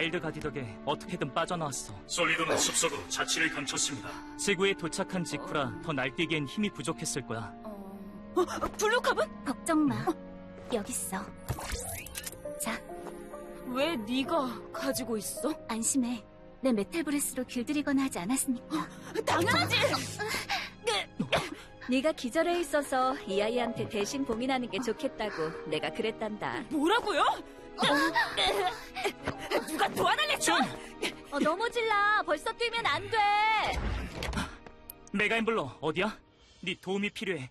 와일드 가디 덕에 어떻게든 빠져나왔어. 솔리드는 숲속으로 자취를 감췄습니다. 지구에 도착한 직후라 더 날뛰기엔 힘이 부족했을 거야. 블루캅은? 걱정 마. 여기 있어. 자, 왜 네가 가지고 있어? 안심해. 내 메탈 브레스로 길들이거나 하지 않았으니까. 당연하지! 네가 기절해 있어서 이 아이한테 대신 봉인하는 게 좋겠다고 내가 그랬단다. 뭐라고요? 누가 도와달랬죠? 넘어질라. 벌써 뛰면 안 돼. 메가엠블러 어디야? 네 도움이 필요해.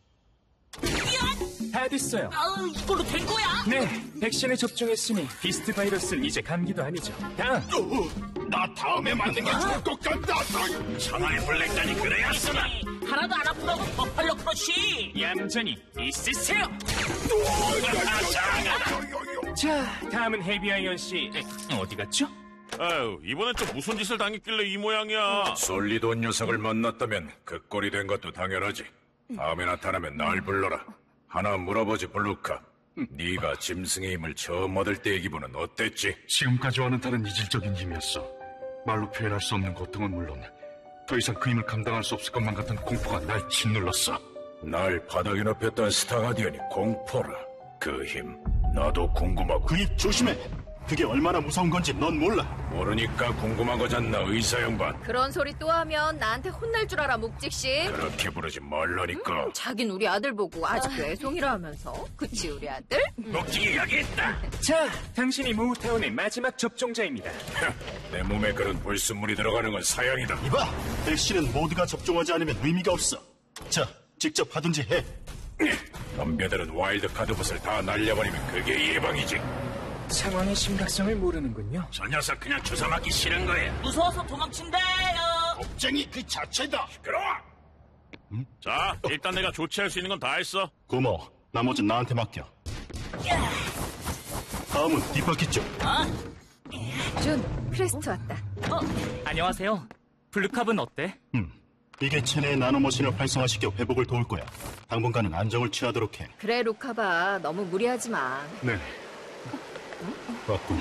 다 됐어요. 이걸로 된 거야? 네, 백신을 접종했으니 비스트 바이러스는 이제 감기도 아니죠. 다음. 나 다음에 맞는 게 좋을 것 같다. 차라리 블랙단이 그래야 쓰나. 하나도 안 아프다고 버팔로 크러쉬! 얌전히 있으세요. 자, 다음은 헤비아이언 씨. 어디 갔죠? 아유, 이번엔 또 무슨 짓을 당했길래 이 모양이야. 솔리돈 녀석을 만났다면 그 꼴이 된 것도 당연하지. 다음에 나타나면 날 불러라. 하나 물어보지, 블루카. 네가 짐승의 힘을 처음 얻을 때의 기분은 어땠지? 지금까지와는 다른 이질적인 힘이었어. 말로 표현할 수 없는 고통은 물론 더 이상 그 힘을 감당할 수 없을 것만 같은 공포가 날 짓눌렀어. 날 바닥에 높였던 스타가디언이 공포라. 그 힘, 나도 궁금하고. 그 입 조심해. 그게 얼마나 무서운 건지 넌 몰라. 모르니까 궁금한 거잖나, 의사 양반. 그런 소리 또 하면 나한테 혼날 줄 알아, 묵직씨. 그렇게 부르지 말라니까. 자긴 우리 아들 보고 아직도 애송이라 하면서. 그치, 우리 아들? 목지기 여기 있다. 자, 당신이 무타운의 마지막 접종자입니다. 내 몸에 그런 불순물이 들어가는 건 사양이다. 이봐, 백신은 모두가 접종하지 않으면 의미가 없어. 자, 직접 하든지 해. 덤벼드는 와일드 카드봇을 다 날려버리면 그게 예방이지. 상황의 심각성을 모르는군요. 저 녀석 그냥 주사 맞기 싫은 거야. 무서워서 도망친대요! 겁쟁이 그 자체다. 시끄러워. 자, 일단 내가 조치할 수 있는 건 다 했어. 고마워. 나머진 나한테 맡겨. 다음은 뒷바퀴 쪽. 준, 크레스트 왔다. 안녕하세요. 블루캅은 어때? 이게 체내의 나노머신을 활성화시켜 회복을 도울 거야. 당분간은 안정을 취하도록 해. 그래, 루카바. 너무 무리하지 마. 네, 왔군.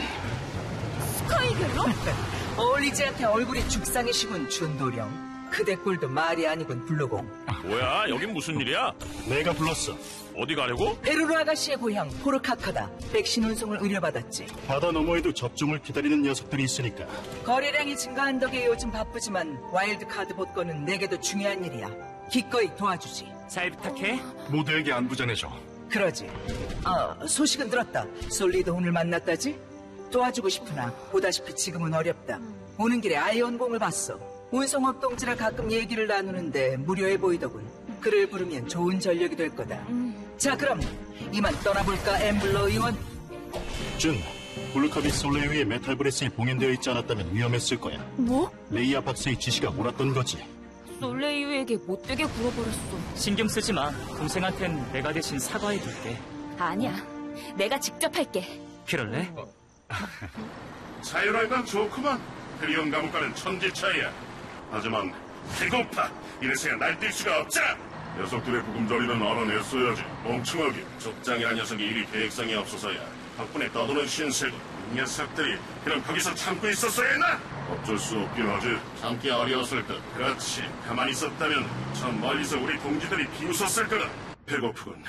어울리지 않게 얼굴이 죽상이시군, 준도령. 그대 꼴도 말이 아니군, 블루공. 뭐야, 여긴 무슨 일이야? 내가 불렀어. 어디 가려고? 베르루 아가씨의 고향 포르카카다. 백신 운송을 의뢰받았지. 바다 너머에도 접종을 기다리는 녀석들이 있으니까. 거래량이 증가한 덕에 요즘 바쁘지만 와일드 카드 복권은 내게도 중요한 일이야. 기꺼이 도와주지. 잘 부탁해. 모두에게 안부 전해줘. 그러지. 소식은 들었다. 솔리드 오늘 만났다지? 도와주고 싶으나 보다시피 지금은 어렵다. 오는 길에 아이언공을 봤어. 운송업 동지라 가끔 얘기를 나누는데 무료해 보이더군. 그를 부르면 좋은 전력이 될 거다. 자, 그럼 이만 떠나볼까, 엠블러 의원? 준, 블루캅이 솔레이의 메탈 브레스에 봉인되어 있지 않았다면 위험했을 거야. 뭐? 레이아 박사의 지시가 옳았던 거지. 솔레이유에게 못되게 굴어버렸어. 신경 쓰지 마. 동생한텐 내가 대신 사과해줄게. 아니야. 내가 직접 할게. 그럴래? 자율할 건 좋구만. 트리온 감옥과는 천지 차이야. 하지만 배고파. 이래서야 날뛸 수가 없잖아. 녀석들의 부금자리는 알아냈어야지. 멍청하게. 족장이란 녀석이 이리 계획성이 없어서야. 덕분에 떠도는 신세고. 이 녀석들이 그럼 거기서 참고 있었어야 했나? 어쩔 수 없긴 하지. 참기 어려웠을 것. 그렇지. 가만히 있었다면 저 멀리서 우리 동지들이 비웃었을 거다. 배고프군.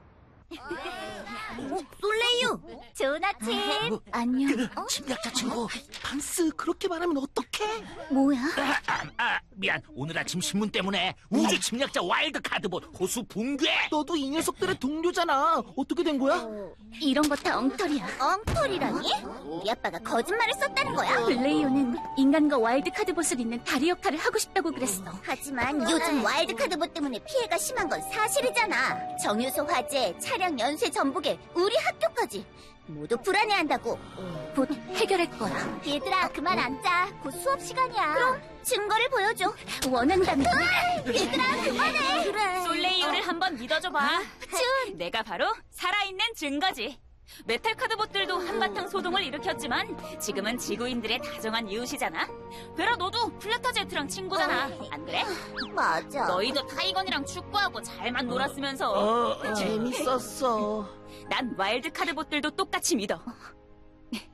솔레이유! 좋은 아침! 안녕. 침략자 친구, 반스 그렇게 말하면 어떡해? 뭐야? 미안. 오늘 아침 신문 때문에 우주 침략자 와일드 카드봇 호수 붕괴. 너도 이 녀석들의 동료잖아. 어떻게 된 거야? 이런 거 다 엉터리야. 엉터리라니? 우리 아빠가 거짓말을 썼다는 거야? 블레이오는 인간과 와일드 카드봇을 잇는 다리 역할을 하고 싶다고 그랬어. 하지만 요즘 와일드 카드봇 때문에 피해가 심한 건 사실이잖아. 정유소 화재, 차량 연쇄 전복에 우리 학교까지 모두 불안해한다고. 곧 해결할 거야. 얘들아, 그만 앉자. 곧 수업 시간이야. 그럼 증거를 보여줘. 원한다면. 얘들아, 그만해. 그래. 솔레이유를 한번 믿어줘봐. 준! 내가 바로 살아있는 증거지. 메탈 카드봇들도 한바탕 소동을 일으켰지만 지금은 지구인들의 다정한 이웃이잖아. 베라, 너도 플레타 제트랑 친구잖아. 안 그래? 맞아. 너희도 타이건이랑 축구하고 잘만 놀았으면서. 재밌었어. 난 와일드 카드봇들도 똑같이 믿어.